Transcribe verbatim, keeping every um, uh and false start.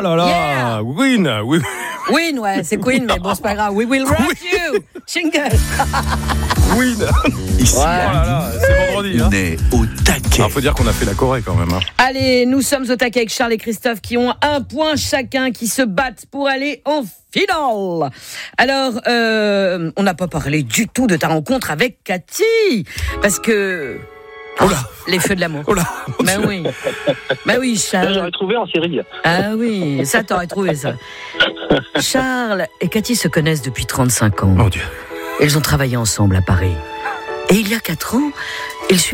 là là, Yeah. win, oui. Win, ouais, c'est Queen, mais bon, c'est pas grave. We will rock you. Jingle. Win. Ici, Oh là là, c'est vendredi. Hein. on est au taquet. Il faut dire qu'on a fait la Corée quand même. Hein. Allez, nous sommes au taquet avec Charles et Christophe qui ont un point chacun, qui se battent pour aller en finale. Alors, euh, on n'a pas parlé du tout de ta rencontre avec Cathy, parce que... Oh là. Les feux de l'amour. Oh là. Bah oui. Bah oui, Charles. J'aurais trouvé en série. Ah oui, ça t'aurais trouvé ça. Charles et Cathy se connaissent depuis trente-cinq ans. Mon Dieu. Ils ont travaillé ensemble à Paris. Et il y a quatre ans, ils